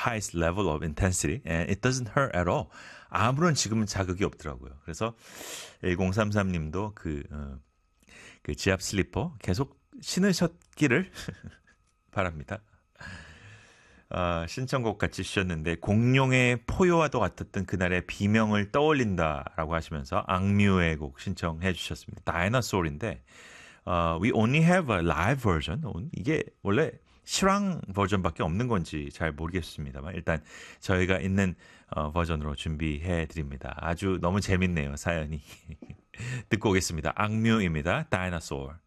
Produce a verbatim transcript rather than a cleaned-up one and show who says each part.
Speaker 1: highest level of intensity and it doesn't hurt at all. 아무런 지금은 자극이 없더라고요. 그래서 일공삼삼 님도 그, 어, 그 지압 슬리퍼 계속 신으셨기를 바랍니다. 어, 신청곡 같이 주셨는데 공룡의 포효와도 같았던 그날의 비명을 떠올린다라고 하시면서 악뮤의 곡 신청해 주셨습니다. 다이너소울인데 uh, we only have a live version. 이게 원래 실황 버전밖에 없는 건지 잘 모르겠습니다만 일단 저희가 있는 어, 버전으로 준비해 드립니다. 아주 너무 재밌네요, 사연이. 듣고 오겠습니다. 악뮤입니다. 다이너소울.